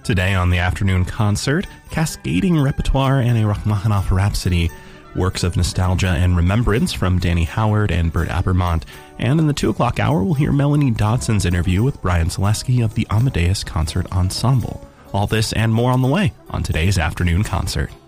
Today on the afternoon concert, cascading repertoire and a Rachmaninoff Rhapsody, works of nostalgia and remembrance from Danny Howard and Burt Abermont, and in the 2 o'clock hour we'll hear Melanie Dodson's interview with Brian Zaleski of the Amadeus Concert Ensemble. All this and more on the way on today's afternoon concert.